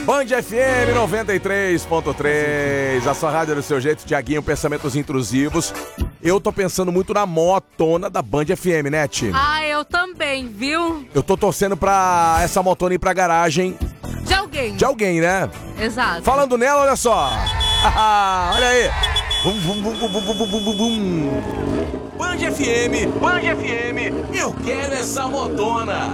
Band FM 93.3, a sua rádio do seu jeito, Tiaguinho, pensamentos intrusivos. Eu tô pensando muito na motona da Band FM, né, Ti? Ah, eu também, viu? Eu tô torcendo pra essa motona ir pra garagem. De alguém. De alguém, né? Exato. Falando nela, olha só. Olha aí. Bum, bum, bum, bum, bum, bum, bum, bum. Band FM, eu quero essa motona.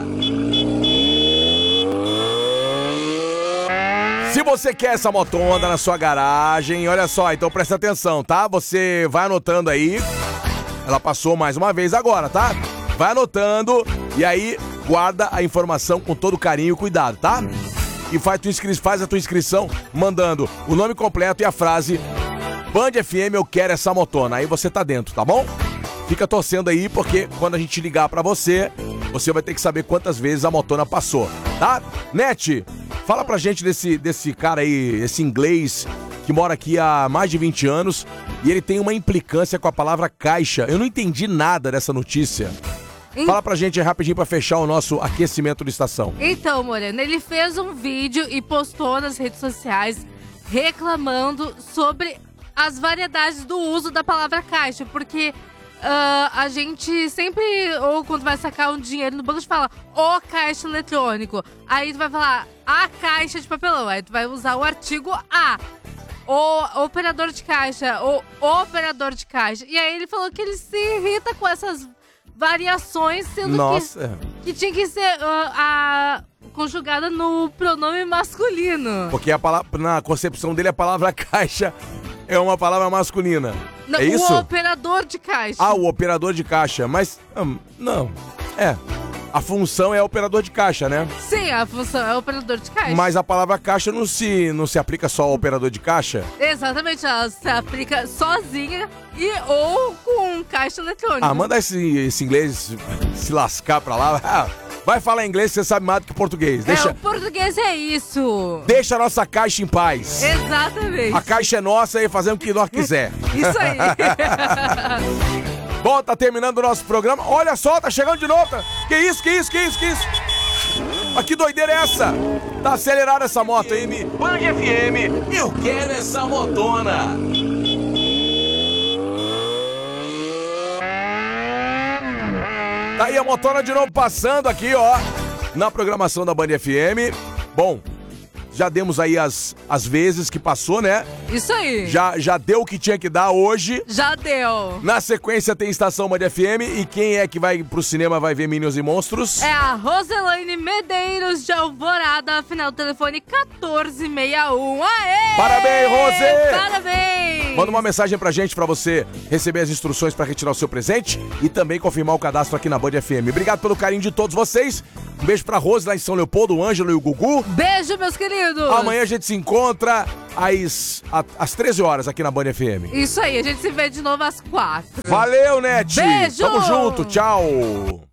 Se você quer essa motona na sua garagem, olha só, então presta atenção, tá? Você vai anotando aí. Ela passou mais uma vez agora, tá? Vai anotando e aí guarda a informação com todo carinho e cuidado, tá? E faz a tua inscrição mandando o nome completo e a frase Band FM, eu quero essa motona. Aí você tá dentro, tá bom? Fica torcendo aí, porque quando a gente ligar pra você, você vai ter que saber quantas vezes a motona passou, tá? Net, fala pra gente desse cara aí, esse inglês que mora aqui há mais de 20 anos e ele tem uma implicância com a palavra caixa. Eu não entendi nada dessa notícia. Fala pra gente aí rapidinho pra fechar o nosso aquecimento de estação. Então, Moreno, ele fez um vídeo e postou nas redes sociais reclamando sobre as variedades do uso da palavra caixa, porque a gente sempre, ou quando vai sacar um dinheiro no banco, a gente fala o caixa eletrônico. Aí tu vai falar a caixa de papelão, aí tu vai usar o artigo a. O operador de caixa, o operador de caixa. E aí ele falou que ele se irrita com essas variações, sendo que tinha que ser conjugada no pronome masculino. Porque a palavra, na concepção dele, a palavra caixa é uma palavra masculina. Não, é isso? O operador de caixa. Ah, o operador de caixa. Mas, não. A função é operador de caixa, né? Sim, a função é operador de caixa. Mas a palavra caixa não se aplica só ao operador de caixa? Exatamente, ela se aplica sozinha ou com caixa eletrônica. Ah, manda esse inglês se lascar pra lá. Vai falar inglês, você sabe mais do que português. O português é isso. Deixa a nossa caixa em paz. Exatamente. A caixa é nossa e fazemos o que nós quiser. Isso aí. Bom, tá terminando o nosso programa. Olha só, tá chegando de novo. Que isso? Mas que doideira é essa? Tá acelerada essa moto aí, Band FM, eu quero essa motona. Tá aí a motona de novo passando aqui, ó, na programação da Band FM. Bom, já demos aí as vezes que passou, né? Isso aí. Já deu o que tinha que dar hoje. Já deu. Na sequência tem Estação Band FM. E quem é que vai pro cinema vai ver Minions e Monstros? É a Roselaine Medeiros de Alvorada, final do telefone 1461. Aê! Parabéns, Rose! Parabéns! Manda uma mensagem pra gente, pra você receber as instruções pra retirar o seu presente e também confirmar o cadastro aqui na Band FM. Obrigado pelo carinho de todos vocês. Um beijo pra Rose lá em São Leopoldo, o Ângelo e o Gugu. Beijo, meus queridos! Amanhã a gente se encontra às 13 horas aqui na Band FM. Isso aí, a gente se vê de novo às 4. Valeu, Net! Beijo! Tamo junto, tchau!